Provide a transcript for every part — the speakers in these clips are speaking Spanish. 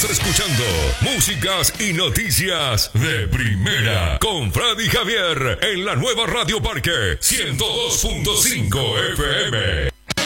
estar escuchando músicas y noticias de primera con Freddy Javier en la nueva Radio Parque 102.5 FM.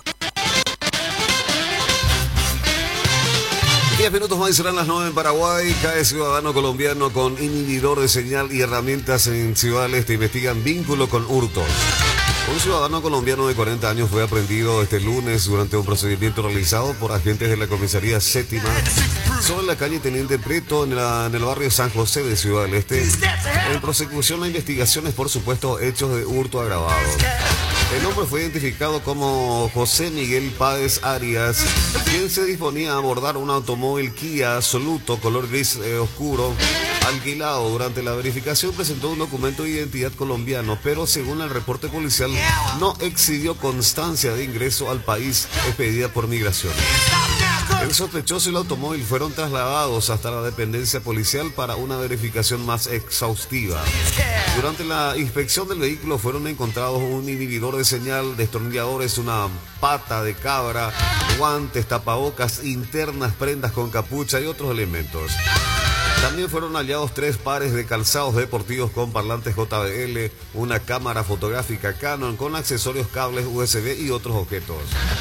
10 minutos más y serán las 9 en Paraguay. Cae ciudadano colombiano con inhibidor de señal y herramientas en Ciudad del Este. Investigan vínculo con hurtos. Un ciudadano colombiano de 40 años fue aprehendido este lunes durante un procedimiento realizado por agentes de la comisaría séptima sobre la calle Teniente Preto en el barrio San José de Ciudad del Este, en prosecución a investigaciones por supuestos hechos de hurto agravado. El hombre fue identificado como José Miguel Páez Arias, quien se disponía a abordar un automóvil Kia Soluto color gris oscuro alquilado. Durante la verificación presentó un documento de identidad colombiano, pero según el reporte policial no exhibió constancia de ingreso al país expedida por migración. El sospechoso y el automóvil fueron trasladados hasta la dependencia policial para una verificación más exhaustiva. Durante la inspección del vehículo fueron encontrados un inhibidor de señal, destornilladores, una pata de cabra, guantes, tapabocas internas, prendas con capucha y otros elementos. También fueron hallados 3 pares de calzados deportivos con parlantes JBL, una cámara fotográfica Canon con accesorios, cables USB y otros objetos.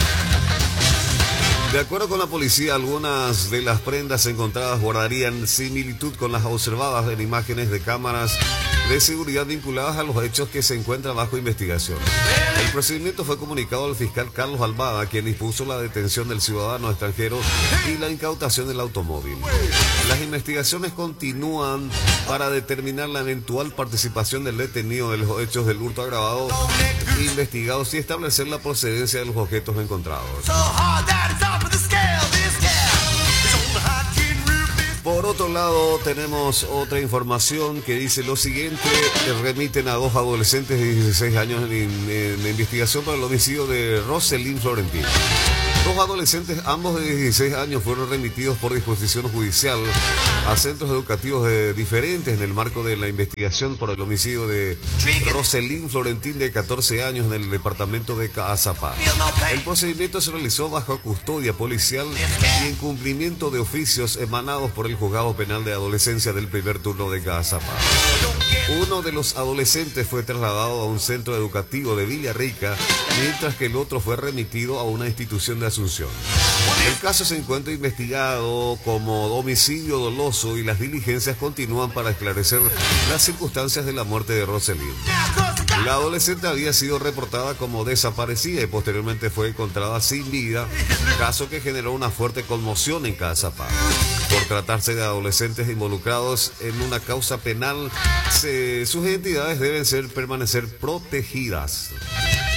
De acuerdo con la policía, algunas de las prendas encontradas guardarían similitud con las observadas en imágenes de cámaras de seguridad vinculadas a los hechos que se encuentran bajo investigación. El procedimiento fue comunicado al fiscal Carlos Albada, quien dispuso la detención del ciudadano extranjero y la incautación del automóvil. Las investigaciones continúan para determinar la eventual participación del detenido de los hechos del hurto agravado investigados y establecer la procedencia de los objetos encontrados. Por otro lado, tenemos otra información que dice lo siguiente. Remiten a 2 adolescentes de 16 años en investigación por el homicidio de Roselyn Florentín. 2 adolescentes, ambos de 16 años, fueron remitidos por disposición judicial a centros educativos diferentes en el marco de la investigación por el homicidio de Roselyn Florentín, de 14 años, en el departamento de Caazapá. El procedimiento se realizó bajo custodia policial y en cumplimiento de oficios emanados por el Juzgado Penal de Adolescencia del primer turno de Caazapá. Uno de los adolescentes fue trasladado a un centro educativo de Villarrica, mientras que el otro fue remitido a una institución de Asunción. El caso se encuentra investigado como homicidio doloso y las diligencias continúan para esclarecer las circunstancias de la muerte de Roselyn. La adolescente había sido reportada como desaparecida y posteriormente fue encontrada sin vida, caso que generó una fuerte conmoción en Caazapá. Por tratarse de adolescentes involucrados en una causa penal, sus identidades deben permanecer protegidas.